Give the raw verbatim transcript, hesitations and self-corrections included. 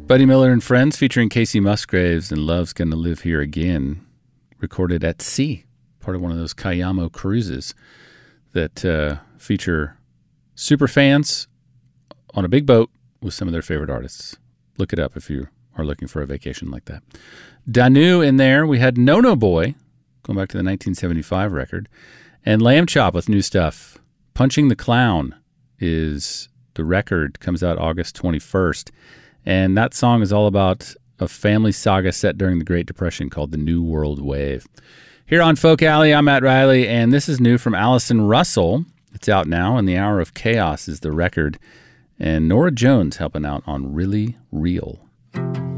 Buddy Miller and Friends featuring Casey Musgraves and Love's Gonna Live Here Again, recorded at sea, part of one of those Cayamo cruises that uh, feature super fans on a big boat with some of their favorite artists. Look it up if you are looking for a vacation like that. Danu in there. We had No No Boy, going back to the nineteen seventy-five record, and Lamb Chop with new stuff. Punching the Clown is the record, comes out August twenty-first. And that song is all about a family saga set during the Great Depression called The New World Wave. Here on Folk Alley, I'm Matt Riley, and this is new from Allison Russell. It's out now, and The Hour of Chaos is the record. And Nora Jones helping out on Really Real.